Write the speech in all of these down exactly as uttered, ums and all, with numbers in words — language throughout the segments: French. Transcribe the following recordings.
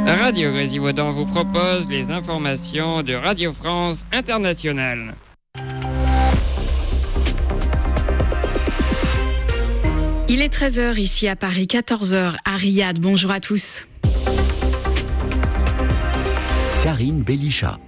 Radio Grésivaudan vous propose les informations de Radio France Internationale. Il est treize heures ici à Paris, quatorze heures à Riyad. Bonjour à tous. Karine Belisha.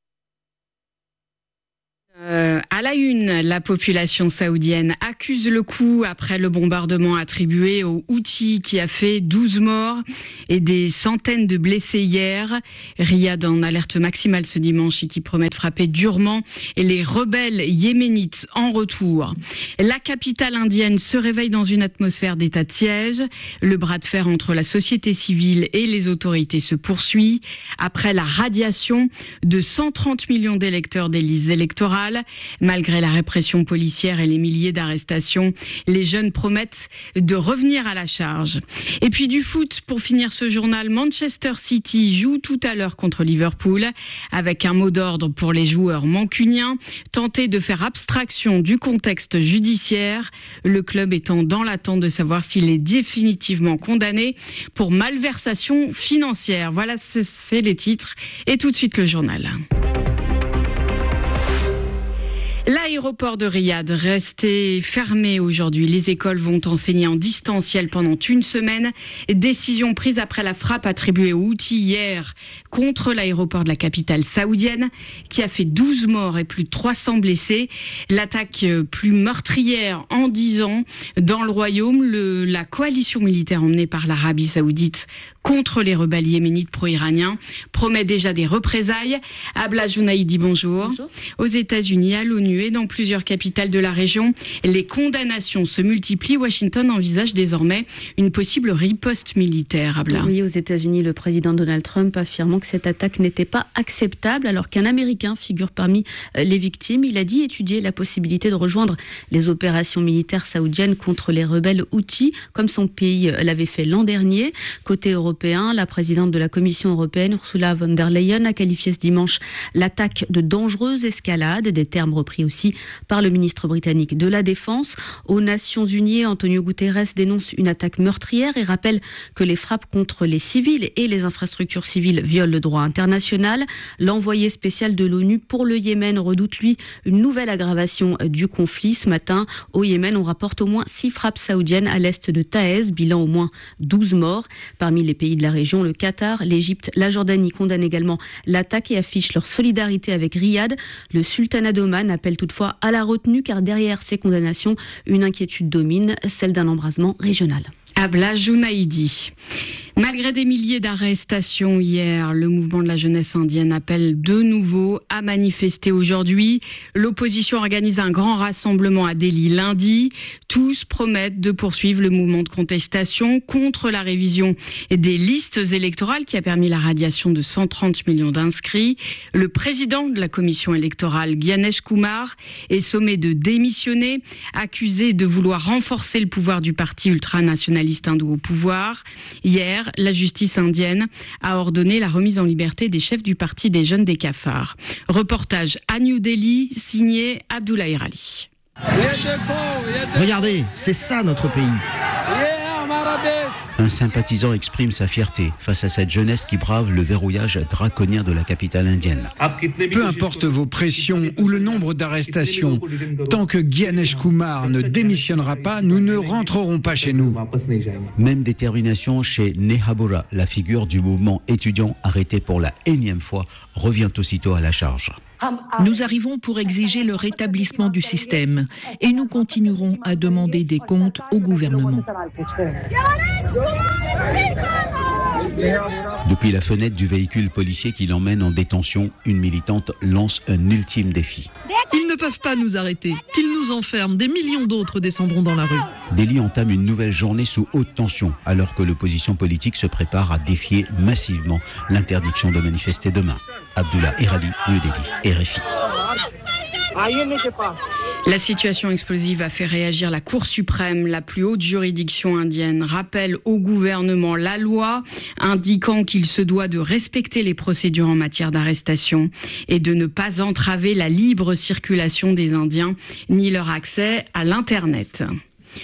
Euh, à la une, la population saoudienne accuse le coup après le bombardement attribué aux Houthis qui a fait douze morts et des centaines de blessés hier. Riyad en alerte maximale ce dimanche et qui promet de frapper durement et les rebelles yéménites en retour. La capitale indienne se réveille dans une atmosphère d'état de siège. Le bras de fer entre la société civile et les autorités se poursuit après la radiation de cent trente millions d'électeurs des listes électorales. Malgré la répression policière et les milliers d'arrestations, les jeunes promettent de revenir à la charge. Et puis du foot, pour finir ce journal, Manchester City joue tout à l'heure contre Liverpool, avec un mot d'ordre pour les joueurs mancuniens, tenter de faire abstraction du contexte judiciaire, le club étant dans l'attente de savoir s'il est définitivement condamné pour malversation financière. Voilà, c'est les titres. Et tout de suite le journal. L'aéroport de Riyad resté fermé aujourd'hui. Les écoles vont enseigner en distanciel pendant une semaine. Décision prise après la frappe attribuée aux Houthis hier contre l'aéroport de la capitale saoudienne qui a fait douze morts et plus de trois cents blessés. L'attaque plus meurtrière en dix ans dans le royaume. Le, la coalition militaire emmenée par l'Arabie saoudite contre les rebelles yéménites pro-iraniens promet déjà des représailles. Abla Jounaïdi, bonjour. Bonjour. Aux États-Unis, à l'ONU et dans plusieurs capitales de la région, les condamnations se multiplient. Washington envisage désormais une possible riposte militaire. Abla. Oui, aux États-Unis, le président Donald Trump affirmant que cette attaque n'était pas acceptable alors qu'un Américain figure parmi les victimes. Il a dit étudier la possibilité de rejoindre les opérations militaires saoudiennes contre les rebelles Houthis, comme son pays l'avait fait l'an dernier. Côté européen, la présidente de la Commission européenne, Ursula von der Leyen, a qualifié ce dimanche l'attaque de dangereuse escalade, des termes repris aussi par le ministre britannique de la Défense. Aux Nations Unies, Antonio Guterres dénonce une attaque meurtrière et rappelle que les frappes contre les civils et les infrastructures civiles violent le droit international. L'envoyé spécial de l'ONU pour le Yémen redoute, lui, une nouvelle aggravation du conflit. Ce matin, au Yémen, on rapporte au moins six frappes saoudiennes à l'est de Taïz, bilan au moins douze morts. Parmi les pays de la région, le Qatar, l'Égypte, la Jordanie condamnent également l'attaque et affichent leur solidarité avec Riyad. Le sultanat d'Oman appelle toutefois à la retenue car derrière ces condamnations, une inquiétude domine, celle d'un embrasement régional. Abla Jounaïdi. Malgré des milliers d'arrestations hier, le mouvement de la jeunesse indienne appelle de nouveau à manifester aujourd'hui. L'opposition organise un grand rassemblement à Delhi lundi. Tous promettent de poursuivre le mouvement de contestation contre la révision des listes électorales qui a permis la radiation de cent trente millions d'inscrits. Le président de la commission électorale, Gyanesh Kumar, est sommé de démissionner, accusé de vouloir renforcer le pouvoir du parti ultranationaliste hindou au pouvoir. Hier, la justice indienne a ordonné la remise en liberté des chefs du parti des jeunes des cafards. Reportage à New Delhi, signé Abdoulaye Rali. Regardez, c'est ça notre pays. Un sympathisant exprime sa fierté face à cette jeunesse qui brave le verrouillage draconien de la capitale indienne. Peu importe vos pressions ou le nombre d'arrestations, tant que Gyanesh Kumar ne démissionnera pas, nous ne rentrerons pas chez nous. Même détermination chez Nehabura, la figure du mouvement étudiant arrêté pour la énième fois, revient aussitôt à la charge. Nous arrivons pour exiger le rétablissement du système et nous continuerons à demander des comptes au gouvernement. Depuis la fenêtre du véhicule policier qui l'emmène en détention, une militante lance un ultime défi. Ils ne peuvent pas nous arrêter. Qu'ils nous enferment, des millions d'autres descendront dans la rue. Delhi entame une nouvelle journée sous haute tension, alors que l'opposition politique se prépare à défier massivement l'interdiction de manifester demain. Abdullah Erali, New Delhi, R F I. La situation explosive a fait réagir la Cour suprême, la plus haute juridiction indienne, rappelle au gouvernement la loi indiquant qu'il se doit de respecter les procédures en matière d'arrestation et de ne pas entraver la libre circulation des Indiens ni leur accès à l'Internet.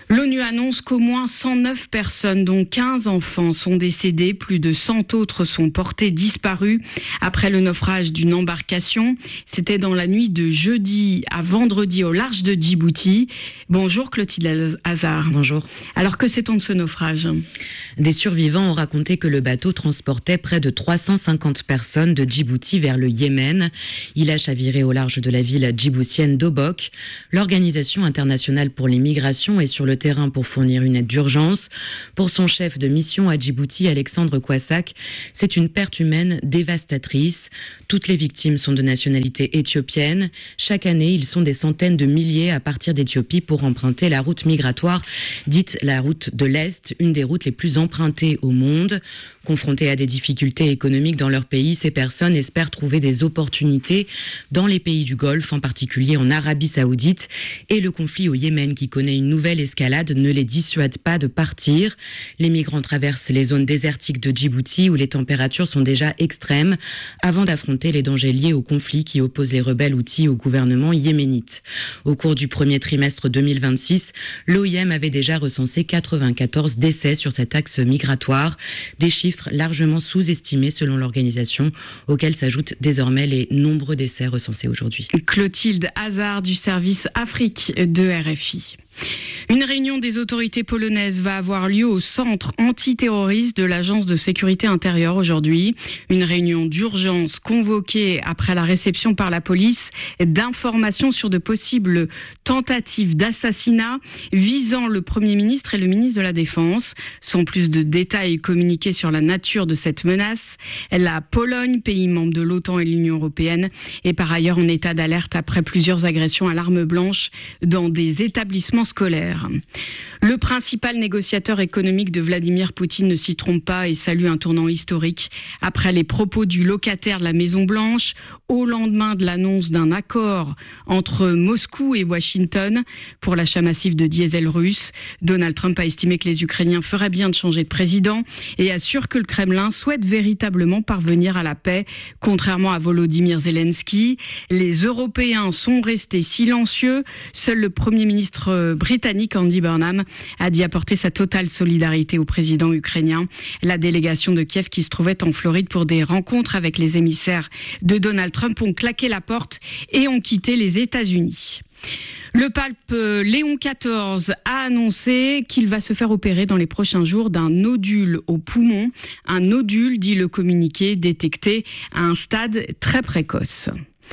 L'ONU annonce qu'au moins cent neuf personnes, dont quinze enfants, sont décédées. Plus de cent autres sont portées disparues après le naufrage d'une embarcation. C'était dans la nuit de jeudi à vendredi au large de Djibouti. Bonjour Clotilde Hazard. Bonjour. Alors que sait-on de ce naufrage ? Des survivants ont raconté que le bateau transportait près de trois cent cinquante personnes de Djibouti vers le Yémen. Il a chaviré au large de la ville djiboutienne d'Obok. L'Organisation internationale pour les migrations est sur le terrain pour fournir une aide d'urgence. Pour son chef de mission à Djibouti, Alexandre Kouassak, c'est une perte humaine dévastatrice. Toutes les victimes sont de nationalité éthiopienne. Chaque année, ils sont des centaines de milliers à partir d'Éthiopie pour emprunter la route migratoire, dite la route de l'Est, une des routes les plus empruntées au monde. Confrontées à des difficultés économiques dans leur pays, ces personnes espèrent trouver des opportunités dans les pays du Golfe, en particulier en Arabie Saoudite. Et le conflit au Yémen, qui connaît une nouvelle escalade, ne les dissuade pas de partir. Les migrants traversent les zones désertiques de Djibouti où les températures sont déjà extrêmes avant d'affronter les dangers liés au conflit qui oppose les rebelles houthis au gouvernement yéménite. Au cours du premier trimestre deux mille vingt-six, l'O I M avait déjà recensé quatre-vingt-quatorze décès sur cet axe migratoire, des chiffres largement sous-estimés selon l'organisation, auxquels s'ajoutent désormais les nombreux décès recensés aujourd'hui. Clotilde Hazard du service Afrique de R F I. Une réunion des autorités polonaises va avoir lieu au centre antiterroriste de l'Agence de sécurité intérieure aujourd'hui. Une réunion d'urgence convoquée après la réception par la police d'informations sur de possibles tentatives d'assassinat visant le Premier ministre et le ministre de la Défense. Sans plus de détails communiqués sur la nature de cette menace, la Pologne, pays membre de l'OTAN et de l'Union européenne, est par ailleurs en état d'alerte après plusieurs agressions à l'arme blanche dans des établissements scolaires. Le principal négociateur économique de Vladimir Poutine ne s'y trompe pas et salue un tournant historique après les propos du locataire de la Maison-Blanche au lendemain de l'annonce d'un accord entre Moscou et Washington pour l'achat massif de diesel russe. Donald Trump a estimé que les Ukrainiens feraient bien de changer de président et assure que le Kremlin souhaite véritablement parvenir à la paix, contrairement à Volodymyr Zelensky. Les Européens sont restés silencieux. Seul le Premier ministre britannique Andy Burnham a dit apporter sa totale solidarité au président ukrainien. La délégation de Kiev qui se trouvait en Floride pour des rencontres avec les émissaires de Donald Trump ont claqué la porte et ont quitté les États-Unis. Le pape Léon quatorze a annoncé qu'il va se faire opérer dans les prochains jours d'un nodule au poumon. Un nodule, dit le communiqué, détecté à un stade très précoce.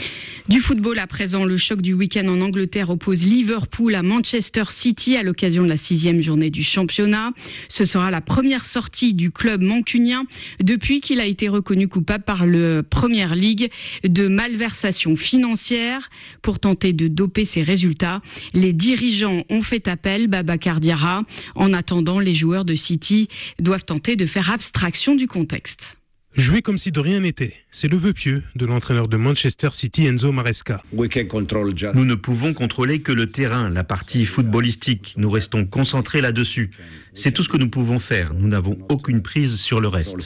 Du football à présent, le choc du week-end en Angleterre oppose Liverpool à Manchester City à l'occasion de la sixième journée du championnat. Ce sera la première sortie du club mancunien depuis qu'il a été reconnu coupable par le Premier League de malversation financière. Pour tenter de doper ses résultats, les dirigeants ont fait appel Babacar Diarra. En attendant, les joueurs de City doivent tenter de faire abstraction du contexte. Jouer comme si de rien n'était, c'est le vœu pieux de l'entraîneur de Manchester City, Enzo Maresca. Nous ne pouvons contrôler que le terrain, la partie footballistique. Nous restons concentrés là-dessus. C'est tout ce que nous pouvons faire. Nous n'avons aucune prise sur le reste.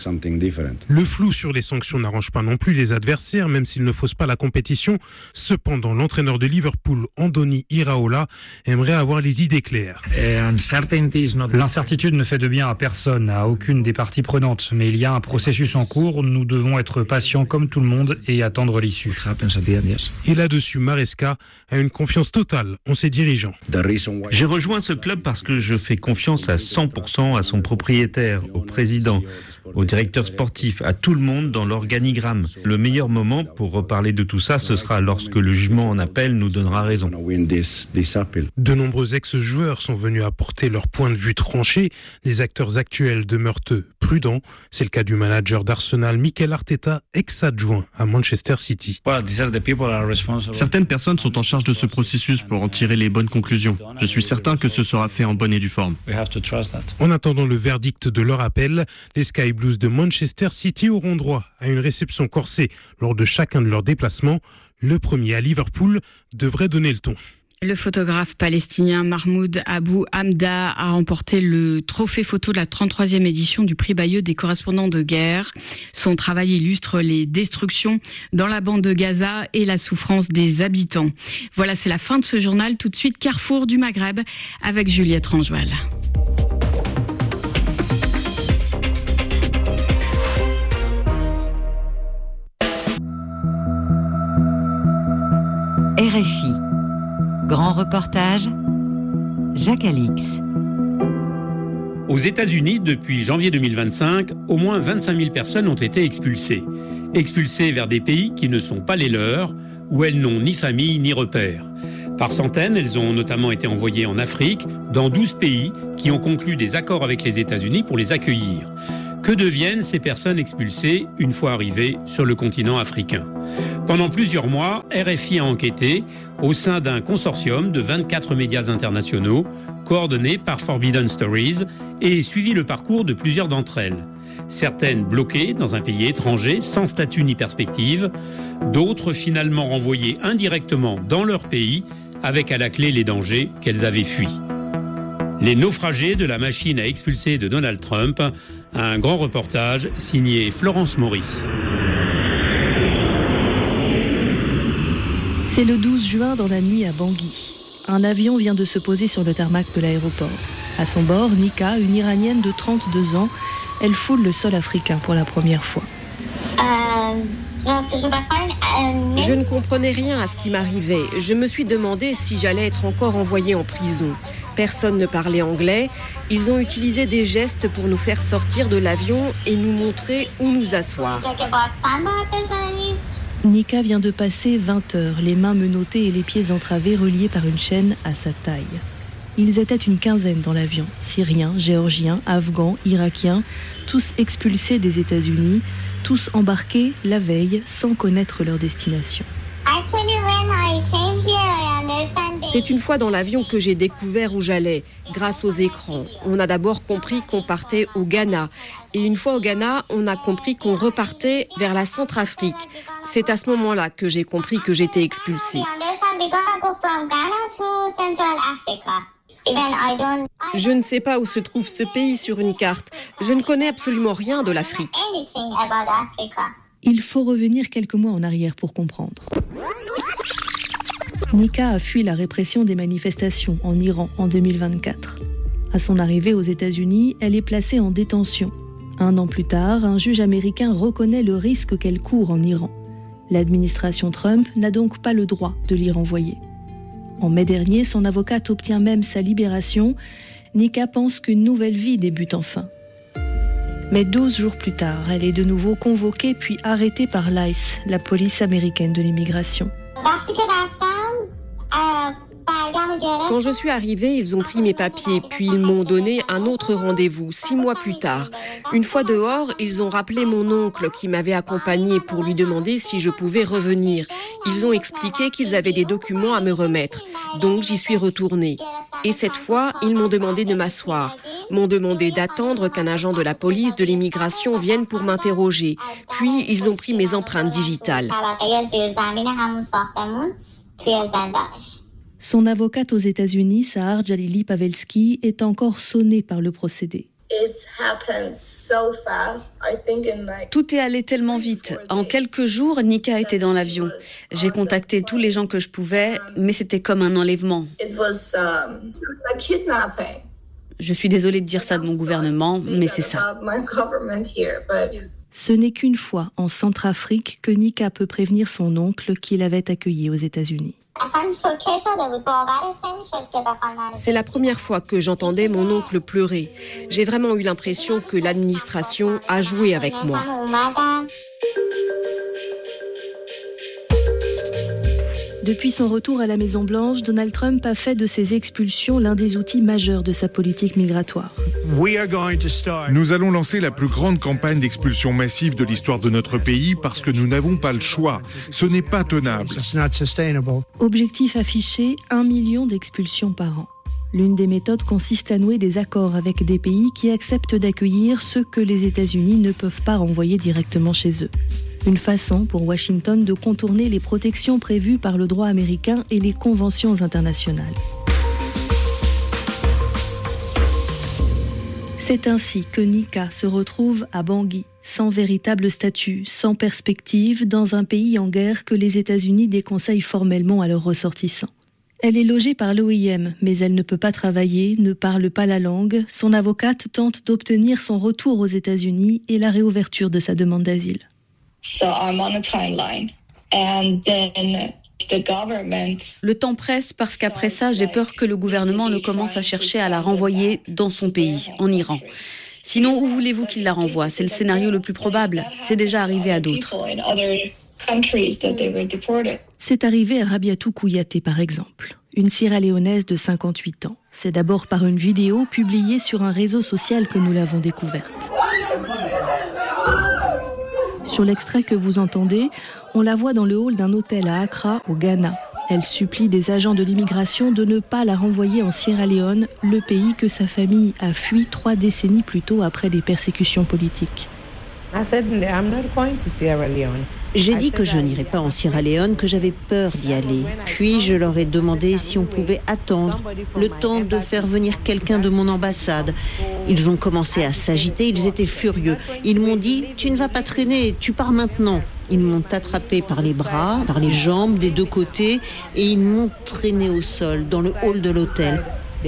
Le flou sur les sanctions n'arrange pas non plus les adversaires, même s'ils ne faussent pas la compétition. Cependant, l'entraîneur de Liverpool, Andoni Iraola, aimerait avoir les idées claires. L'incertitude ne fait de bien à personne, à aucune des parties prenantes. Mais il y a un processus en cours. Nous devons être patients comme tout le monde et attendre l'issue. Et là-dessus, Maresca a une confiance totale en ses dirigeants. J'ai rejoint ce club parce que je fais confiance à cent pour cent à son propriétaire, au président, au directeur sportif, à tout le monde dans l'organigramme. Le meilleur moment pour reparler de tout ça, ce sera lorsque le jugement en appel nous donnera raison. De nombreux ex-joueurs sont venus apporter leur point de vue tranché. Les acteurs actuels demeurent eux prudents. C'est le cas du manager d'Arsenal, Mikel Arteta, ex-adjoint à Manchester City. Certaines personnes sont en charge de ce processus pour en tirer les bonnes conclusions. Je suis certain que ce sera fait en bonne et due forme. En attendant le verdict de leur appel, les Sky Blues de Manchester City auront droit à une réception corsée lors de chacun de leurs déplacements. Le premier à Liverpool devrait donner le ton. Le photographe palestinien Mahmoud Abou Hamda a remporté le trophée photo de la trente-troisième édition du prix Bayeux des correspondants de guerre. Son travail illustre les destructions dans la bande de Gaza et la souffrance des habitants. Voilà, c'est la fin de ce journal. Tout de suite, Carrefour du Maghreb avec Juliette Rangeval. R F I. Grand reportage, Jacques Alix. Aux États-Unis, depuis janvier deux mille vingt-cinq, au moins vingt-cinq mille personnes ont été expulsées. Expulsées vers des pays qui ne sont pas les leurs, où elles n'ont ni famille ni repères. Par centaines, elles ont notamment été envoyées en Afrique, dans douze pays qui ont conclu des accords avec les États-Unis pour les accueillir. Que deviennent ces personnes expulsées une fois arrivées sur le continent africain ? Pendant plusieurs mois, R F I a enquêté au sein d'un consortium de vingt-quatre médias internationaux, coordonnés par Forbidden Stories, et suivi le parcours de plusieurs d'entre elles. Certaines bloquées dans un pays étranger, sans statut ni perspective, d'autres finalement renvoyées indirectement dans leur pays, avec à la clé les dangers qu'elles avaient fuis. Les naufragés de la machine à expulser de Donald Trump, un grand reportage signé Florence Maurice. C'est le douze juin dans la nuit à Bangui. Un avion vient de se poser sur le tarmac de l'aéroport. À son bord, Nika, une Iranienne de trente-deux ans, elle foule le sol africain pour la première fois. Je ne comprenais rien à ce qui m'arrivait. Je me suis demandé si j'allais être encore envoyée en prison. Personne ne parlait anglais. Ils ont utilisé des gestes pour nous faire sortir de l'avion et nous montrer où nous asseoir. Nika vient de passer vingt heures, les mains menottées et les pieds entravés reliés par une chaîne à sa taille. Ils étaient une quinzaine dans l'avion, Syriens, Géorgiens, Afghans, Irakiens, tous expulsés des États-Unis, tous embarqués la veille sans connaître leur destination. C'est une fois dans l'avion que j'ai découvert où j'allais, grâce aux écrans. On a d'abord compris qu'on partait au Ghana. Et une fois au Ghana, on a compris qu'on repartait vers la Centrafrique. C'est à ce moment-là que j'ai compris que j'étais expulsée. Je ne sais pas où se trouve ce pays sur une carte. Je ne connais absolument rien de l'Afrique. Il faut revenir quelques mois en arrière pour comprendre. Nika a fui la répression des manifestations en Iran en deux mille vingt-quatre. À son arrivée aux États-Unis, elle est placée en détention. Un an plus tard, un juge américain reconnaît le risque qu'elle court en Iran. L'administration Trump n'a donc pas le droit de l'y renvoyer. En mai dernier, son avocate obtient même sa libération. Nika pense qu'une nouvelle vie débute enfin. Mais douze jours plus tard, elle est de nouveau convoquée puis arrêtée par l'I C E, la police américaine de l'immigration. Quand je suis arrivée, ils ont pris mes papiers, puis ils m'ont donné un autre rendez-vous, six mois plus tard. Une fois dehors, ils ont rappelé mon oncle qui m'avait accompagnée pour lui demander si je pouvais revenir. Ils ont expliqué qu'ils avaient des documents à me remettre, donc j'y suis retournée. Et cette fois, ils m'ont demandé de m'asseoir, m'ont demandé d'attendre qu'un agent de la police de l'immigration vienne pour m'interroger. Puis, ils ont pris mes empreintes digitales. Son avocate aux États-Unis, Sahar Jalili Pavelski, est encore sonnée par le procédé. Tout est allé tellement vite. En quelques jours, Nika était dans l'avion. J'ai contacté tous les gens que je pouvais, mais c'était comme un enlèvement. Je suis désolée de dire ça de mon gouvernement, mais c'est ça. Ce n'est qu'une fois en Centrafrique que Nika peut prévenir son oncle qui l'avait accueillie aux États-Unis. C'est la première fois que j'entendais mon oncle pleurer. J'ai vraiment eu l'impression que l'administration a joué avec moi. Depuis son retour à la Maison-Blanche, Donald Trump a fait de ses expulsions l'un des outils majeurs de sa politique migratoire. Nous allons lancer la plus grande campagne d'expulsion massive de l'histoire de notre pays parce que nous n'avons pas le choix. Ce n'est pas tenable. Objectif affiché, un million d'expulsions par an. L'une des méthodes consiste à nouer des accords avec des pays qui acceptent d'accueillir ceux que les États-Unis ne peuvent pas renvoyer directement chez eux. Une façon pour Washington de contourner les protections prévues par le droit américain et les conventions internationales. C'est ainsi que Nika se retrouve à Bangui, sans véritable statut, sans perspective, dans un pays en guerre que les États-Unis déconseillent formellement à leurs ressortissants. Elle est logée par l'O I M, mais elle ne peut pas travailler, ne parle pas la langue. Son avocate tente d'obtenir son retour aux États-Unis et la réouverture de sa demande d'asile. So I'm on a timeline. And then the government... Le temps presse parce qu'après ça, j'ai peur que le gouvernement ne commence à chercher à la renvoyer dans son pays, en Iran. Sinon, où voulez-vous qu'il la renvoie? C'est le scénario le plus probable. C'est déjà arrivé à d'autres. C'est arrivé à Rabiatou Kouyaté, par exemple, une Sierra-Léonaise de cinquante-huit ans. C'est d'abord par une vidéo publiée sur un réseau social que nous l'avons découverte. Sur l'extrait que vous entendez, on la voit dans le hall d'un hôtel à Accra, au Ghana. Elle supplie des agents de l'immigration de ne pas la renvoyer en Sierra Leone, le pays que sa famille a fui trois décennies plus tôt après des persécutions politiques. J'ai dit que je n'irais pas en Sierra Leone, que j'avais peur d'y aller. Puis je leur ai demandé si on pouvait attendre le temps de faire venir quelqu'un de mon ambassade. Ils ont commencé à s'agiter, ils étaient furieux. Ils m'ont dit « Tu ne vas pas traîner, tu pars maintenant ». Ils m'ont attrapé par les bras, par les jambes des deux côtés et ils m'ont traîné au sol dans le hall de l'hôtel.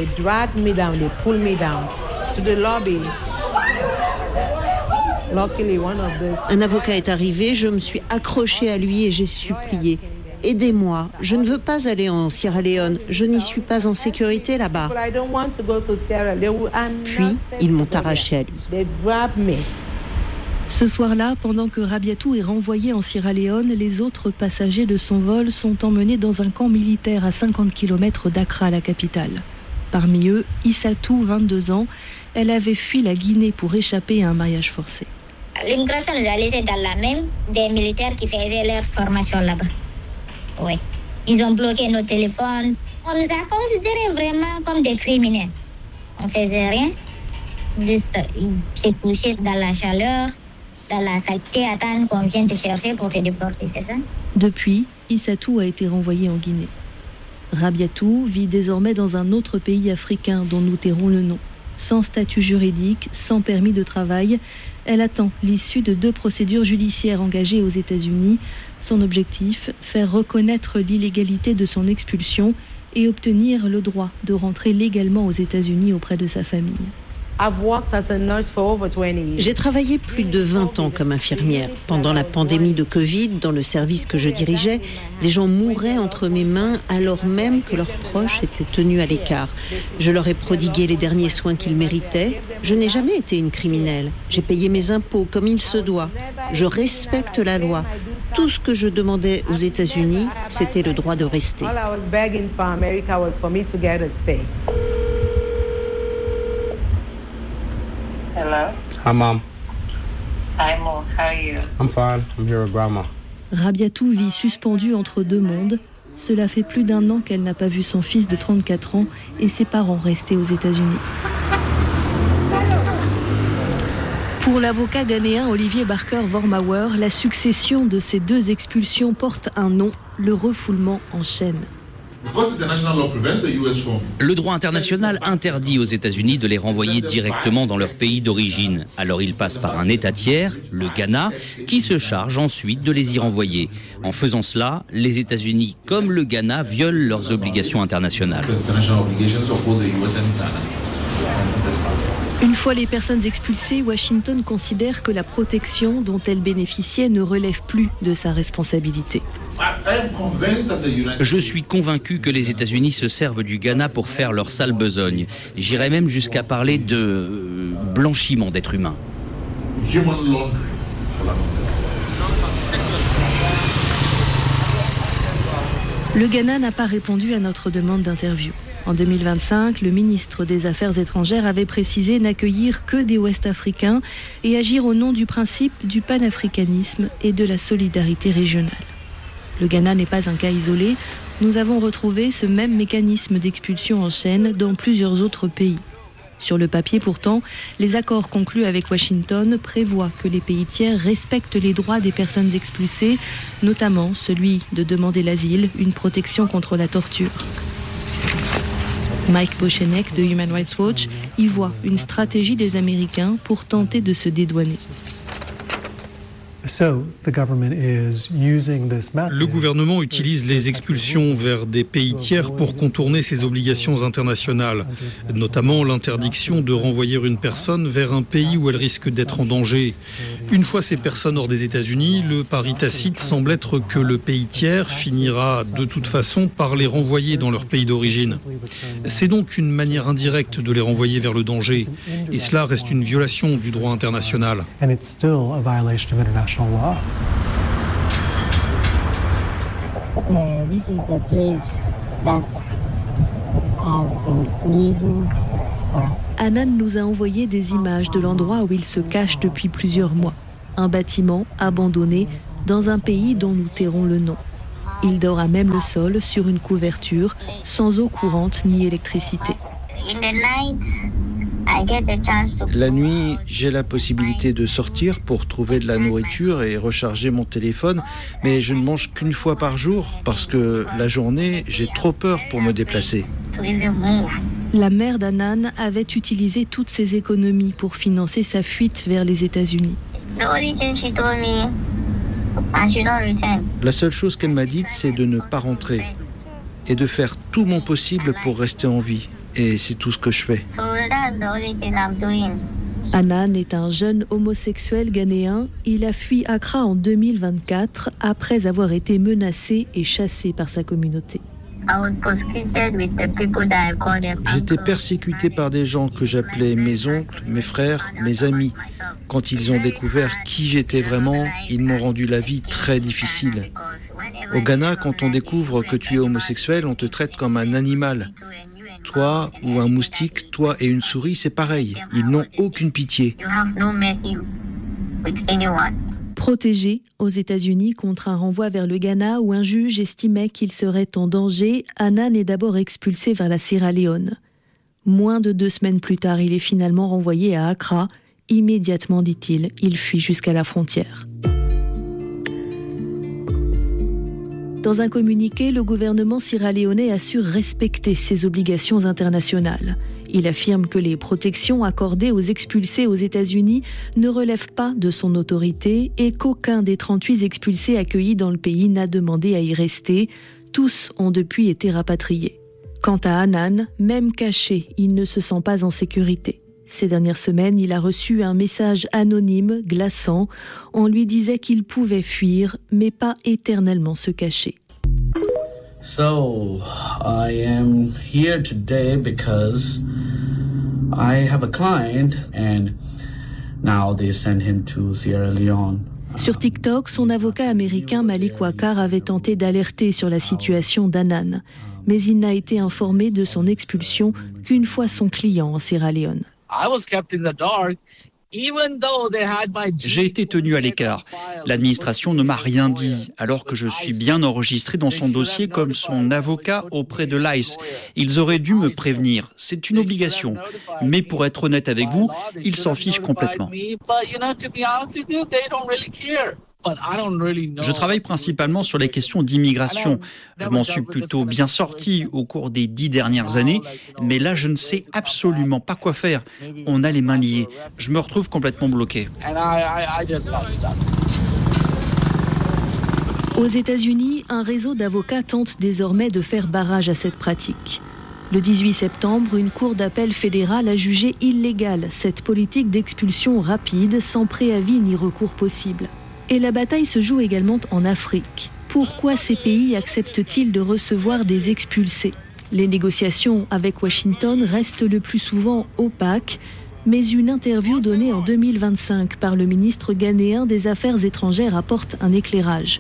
Un avocat est arrivé, je me suis accrochée à lui et j'ai supplié. Aidez-moi, je ne veux pas aller en Sierra Leone, je n'y suis pas en sécurité là-bas. Puis, ils m'ont arraché à lui. Ce soir-là, pendant que Rabiatou est renvoyé en Sierra Leone, les autres passagers de son vol sont emmenés dans un camp militaire à cinquante kilomètres d'Accra, la capitale. Parmi eux, Issatou, vingt-deux ans, elle avait fui la Guinée pour échapper à un mariage forcé. L'immigration nous a laissé dans la même des militaires qui faisaient leur formation là-bas. Oui. Ils ont bloqué nos téléphones. On nous a considérés vraiment comme des criminels. On faisait rien. Juste se coucher dans la chaleur, dans la saleté, attendre qu'on vienne te chercher pour te déporter, c'est ça? Depuis, Issatou a été renvoyé en Guinée. Rabiatou vit désormais dans un autre pays africain dont nous tairons le nom. Sans statut juridique, sans permis de travail, elle attend l'issue de deux procédures judiciaires engagées aux États-Unis. Son objectif, faire reconnaître l'illégalité de son expulsion et obtenir le droit de rentrer légalement aux États-Unis auprès de sa famille. J'ai travaillé plus de vingt ans comme infirmière. Pendant la pandémie de Covid, dans le service que je dirigeais, des gens mouraient entre mes mains alors même que leurs proches étaient tenus à l'écart. Je leur ai prodigué les derniers soins qu'ils méritaient. Je n'ai jamais été une criminelle. J'ai payé mes impôts comme il se doit. Je respecte la loi. Tout ce que je demandais aux États-Unis, c'était le droit de rester. Hello. Hi, Mom. Hi, Mom. How are you? I'm fine. I'm here with Grandma. Rabiatou vit suspendue entre deux mondes. Cela fait plus d'un an qu'elle n'a pas vu son fils de trente-quatre ans et ses parents restés aux États-Unis. Pour l'avocat ghanéen Olivier Barker-Vormawor, la succession de ces deux expulsions porte un nom, le refoulement en chaîne. Le droit international interdit aux États-Unis de les renvoyer directement dans leur pays d'origine. Alors ils passent par un État tiers, le Ghana, qui se charge ensuite de les y renvoyer. En faisant cela, les États-Unis comme le Ghana violent leurs obligations internationales. Une fois les personnes expulsées, Washington considère que la protection dont elle bénéficiait ne relève plus de sa responsabilité. Je suis convaincu que les États-Unis se servent du Ghana pour faire leur sale besogne. J'irais même jusqu'à parler de euh, blanchiment d'êtres humains. Le Ghana n'a pas répondu à notre demande d'interview. En deux mille vingt-cinq, le ministre des Affaires étrangères avait précisé n'accueillir que des Ouest-Africains et agir au nom du principe du panafricanisme et de la solidarité régionale. Le Ghana n'est pas un cas isolé. Nous avons retrouvé ce même mécanisme d'expulsion en chaîne dans plusieurs autres pays. Sur le papier pourtant, les accords conclus avec Washington prévoient que les pays tiers respectent les droits des personnes expulsées, notamment celui de demander l'asile, une protection contre la torture. Mike Bochenek de Human Rights Watch y voit une stratégie des Américains pour tenter de se dédouaner. Le gouvernement utilise les expulsions vers des pays tiers pour contourner ses obligations internationales, notamment l'interdiction de renvoyer une personne vers un pays où elle risque d'être en danger. Une fois ces personnes hors des États-Unis, le pari tacite semble être que le pays tiers finira de toute façon par les renvoyer dans leur pays d'origine. C'est donc une manière indirecte de les renvoyer vers le danger, et cela reste une violation du droit international. Law. Uh, this is the place that I've been living for. Anan nous a envoyé des images de l'endroit où il se cache depuis plusieurs mois. Un bâtiment abandonné dans un pays dont nous tairons le nom. Il dort à même le sol sur une couverture, sans eau courante ni électricité. In the night, I get the chance to... La nuit, j'ai la possibilité de sortir pour trouver de la nourriture et recharger mon téléphone, mais je ne mange qu'une fois par jour parce que la journée, j'ai trop peur pour me déplacer. La mère d'Anan avait utilisé toutes ses économies pour financer sa fuite vers les États-Unis. La seule chose qu'elle m'a dite, c'est de ne pas rentrer et de faire tout mon possible pour rester en vie. Et c'est tout ce que je fais. Anan est un jeune homosexuel ghanéen. Il a fui Accra en deux mille vingt-quatre après avoir été menacé et chassé par sa communauté. J'étais persécuté par des gens que j'appelais mes oncles, mes frères, mes amis. Quand ils ont découvert qui j'étais vraiment, ils m'ont rendu la vie très difficile. Au Ghana, quand on découvre que tu es homosexuel, on te traite comme un animal. Toi ou un moustique, toi et une souris, c'est pareil. Ils n'ont aucune pitié. Protégé aux États-Unis contre un renvoi vers le Ghana où un juge estimait qu'il serait en danger, Anan est d'abord expulsé vers la Sierra Leone. Moins de deux semaines plus tard, il est finalement renvoyé à Accra. Immédiatement, dit-il, il fuit jusqu'à la frontière. Dans un communiqué, le gouvernement sierra-léonais assure respecter ses obligations internationales. Il affirme que les protections accordées aux expulsés aux États-Unis ne relèvent pas de son autorité et qu'aucun des trente-huit expulsés accueillis dans le pays n'a demandé à y rester. Tous ont depuis été rapatriés. Quant à Anan, même caché, il ne se sent pas en sécurité. Ces dernières semaines, il a reçu un message anonyme, glaçant. On lui disait qu'il pouvait fuir, mais pas éternellement se cacher. So, I am here today because I have a client and now they send him to Sierra Leone. Sur TikTok, son avocat américain Malik Wakar avait tenté d'alerter sur la situation d'Anan, mais il n'a été informé de son expulsion qu'une fois son client en Sierra Leone. J'ai été tenu à l'écart. L'administration ne m'a rien dit, alors que je suis bien enregistré dans son dossier comme son avocat auprès de l'I C E. Ils auraient dû me prévenir. C'est une obligation. Mais pour être honnête avec vous, ils s'en fichent complètement. Je travaille principalement sur les questions d'immigration. Je m'en suis plutôt bien sorti au cours des dix dernières années, mais là, je ne sais absolument pas quoi faire. On a les mains liées. Je me retrouve complètement bloqué. Aux États-Unis, un réseau d'avocats tente désormais de faire barrage à cette pratique. Le dix-huit septembre, une cour d'appel fédérale a jugé illégale cette politique d'expulsion rapide, sans préavis ni recours possible. Et la bataille se joue également en Afrique. Pourquoi ces pays acceptent-ils de recevoir des expulsés ? Les négociations avec Washington restent le plus souvent opaques, mais une interview donnée en deux mille vingt-cinq par le ministre ghanéen des Affaires étrangères apporte un éclairage.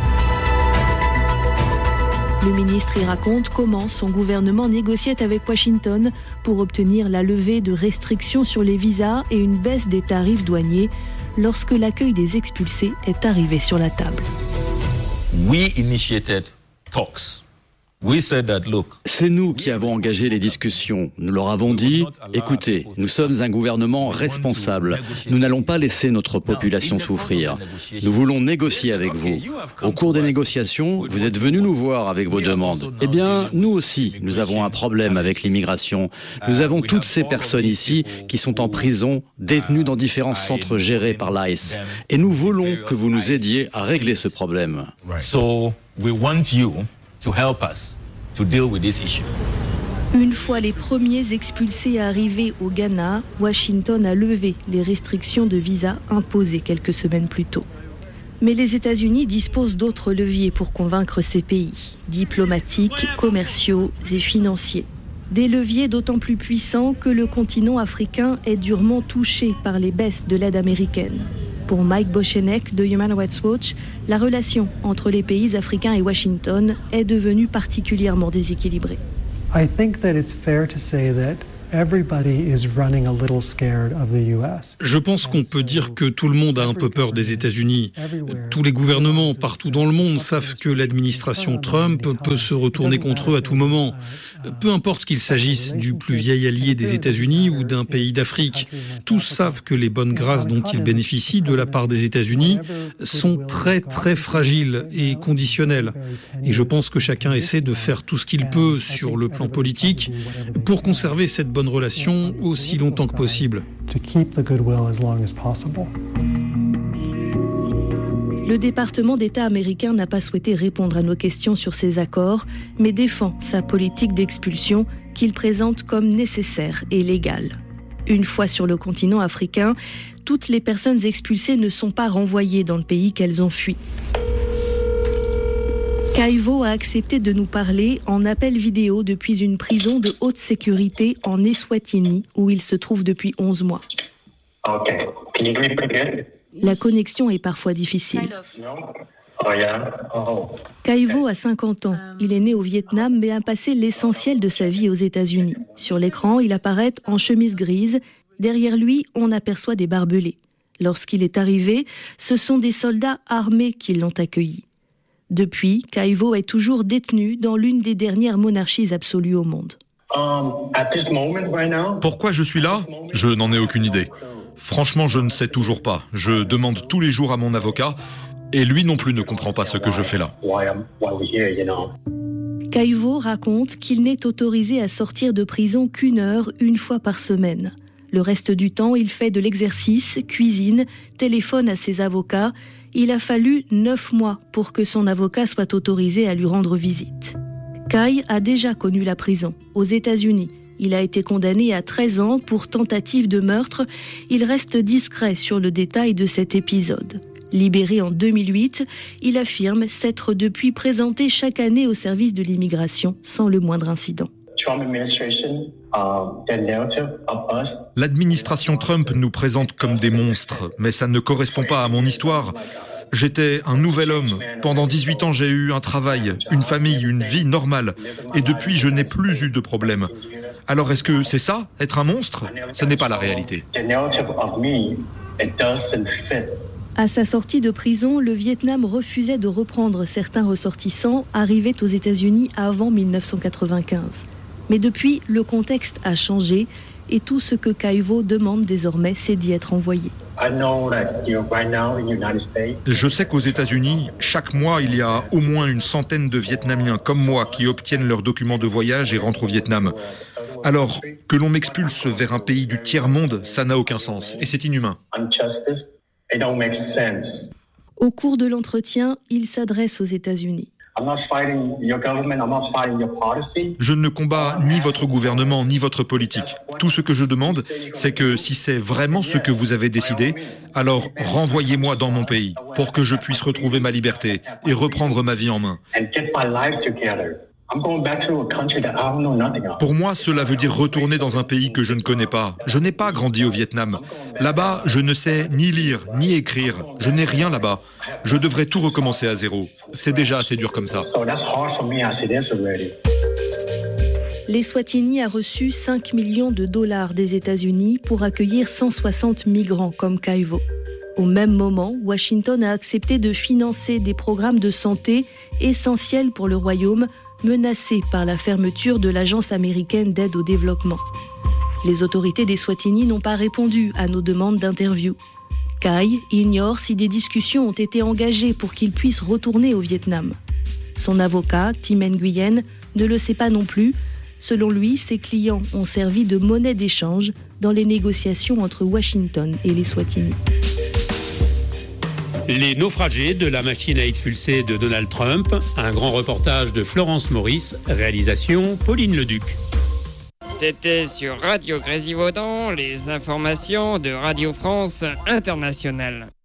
Le ministre y raconte comment son gouvernement négociait avec Washington pour obtenir la levée de restrictions sur les visas et une baisse des tarifs douaniers lorsque l'accueil des expulsés est arrivé sur la table. We initiated talks C'est nous qui avons engagé les discussions. Nous leur avons dit, écoutez, nous sommes un gouvernement responsable. Nous n'allons pas laisser notre population souffrir. Nous voulons négocier avec vous. Au cours des négociations, vous êtes venus nous voir avec vos demandes. Eh bien, nous aussi, nous avons un problème avec l'immigration. Nous avons toutes ces personnes ici qui sont en prison, détenues dans différents centres gérés par l'I C E. Et nous voulons que vous nous aidiez à régler ce problème. So we want you to help us to deal with this issue. Une fois les premiers expulsés arrivés au Ghana, Washington a levé les restrictions de visa imposées quelques semaines plus tôt. Mais les États-Unis disposent d'autres leviers pour convaincre ces pays, diplomatiques, commerciaux et financiers. Des leviers d'autant plus puissants que le continent africain est durement touché par les baisses de l'aide américaine. Pour Mike Bochenek de Human Rights Watch, la relation entre les pays africains et Washington est devenue particulièrement déséquilibrée. I think that it's fair to say that everybody is running a little scared of the U S. Je pense qu'on peut dire que tout le monde a un peu peur des États-Unis. Tous les gouvernements partout dans le monde savent que l'administration Trump peut se retourner contre eux à tout moment. Peu importe qu'il s'agisse du plus vieil allié des États-Unis ou d'un pays d'Afrique, tous savent que les bonnes grâces dont ils bénéficient de la part des États-Unis sont très très fragiles et conditionnelles. Et je pense que chacun essaie de faire tout ce qu'il peut sur le plan politique pour conserver cette bonne relation aussi longtemps que possible. Le département d'État américain n'a pas souhaité répondre à nos questions sur ces accords, mais défend sa politique d'expulsion qu'il présente comme nécessaire et légale. Une fois sur le continent africain, toutes les personnes expulsées ne sont pas renvoyées dans le pays qu'elles ont fui. Kaivo a accepté de nous parler en appel vidéo depuis une prison de haute sécurité en Eswatini, où il se trouve depuis onze mois. Okay. Can you read pretty good? La connexion est parfois difficile. Oh yeah. Oh. Kaivo a cinquante ans. Il est né au Vietnam mais a passé l'essentiel de sa vie aux États-Unis. Sur l'écran, il apparaît en chemise grise. Derrière lui, on aperçoit des barbelés. Lorsqu'il est arrivé, ce sont des soldats armés qui l'ont accueilli. Depuis, Kaivo est toujours détenu dans l'une des dernières monarchies absolues au monde. Pourquoi je suis là ? Je n'en ai aucune idée. Franchement, je ne sais toujours pas. Je demande tous les jours à mon avocat et lui non plus ne comprend pas ce que je fais là. Kaivo raconte qu'il n'est autorisé à sortir de prison qu'une heure, une fois par semaine. Le reste du temps, il fait de l'exercice, cuisine, téléphone à ses avocats. Il a fallu neuf mois pour que son avocat soit autorisé à lui rendre visite. Kai a déjà connu la prison, aux États-Unis. Il a été condamné à treize ans pour tentative de meurtre. Il reste discret sur le détail de cet épisode. Libéré en deux mille huit, il affirme s'être depuis présenté chaque année au service de l'immigration sans le moindre incident. L'administration Trump nous présente comme des monstres, mais ça ne correspond pas à mon histoire. J'étais un nouvel homme. Pendant dix-huit ans, j'ai eu un travail, une famille, une vie normale. Et depuis, je n'ai plus eu de problème. Alors est-ce que c'est ça, être un monstre ? Ce n'est pas la réalité. À sa sortie de prison, le Vietnam refusait de reprendre certains ressortissants arrivés aux États-Unis avant mille neuf cent quatre-vingt-quinze. Mais depuis, le contexte a changé et tout ce que Kaivo demande désormais, c'est d'y être envoyé. Je sais qu'aux États-Unis, chaque mois, il y a au moins une centaine de Vietnamiens comme moi qui obtiennent leurs documents de voyage et rentrent au Vietnam. Alors, que l'on m'expulse vers un pays du tiers-monde, ça n'a aucun sens et c'est inhumain. Au cours de l'entretien, il s'adresse aux États-Unis. Je ne combats ni votre gouvernement, ni votre politique. Tout ce que je demande, c'est que si c'est vraiment ce que vous avez décidé, alors renvoyez-moi dans mon pays pour que je puisse retrouver ma liberté et reprendre ma vie en main. Pour moi, cela veut dire retourner dans un pays que je ne connais pas. Je n'ai pas grandi au Vietnam. Là-bas, je ne sais ni lire, ni écrire. Je n'ai rien là-bas. Je devrais tout recommencer à zéro. C'est déjà assez dur comme ça. L'Eswatini a reçu cinq millions de dollars des États-Unis pour accueillir cent soixante migrants comme Kaivo. Au même moment, Washington a accepté de financer des programmes de santé essentiels pour le royaume, menacés par la fermeture de l'Agence américaine d'aide au développement. Les autorités d'Eswatini n'ont pas répondu à nos demandes d'interview. Kai ignore si des discussions ont été engagées pour qu'il puisse retourner au Vietnam. Son avocat, Tim Nguyen, ne le sait pas non plus. Selon lui, ses clients ont servi de monnaie d'échange dans les négociations entre Washington et l'Eswatini. Les naufragés de la machine à expulser de Donald Trump, un grand reportage de Florence Maurice, réalisation Pauline Leduc. C'était sur Radio Grésivaudan, les informations de Radio France Internationale.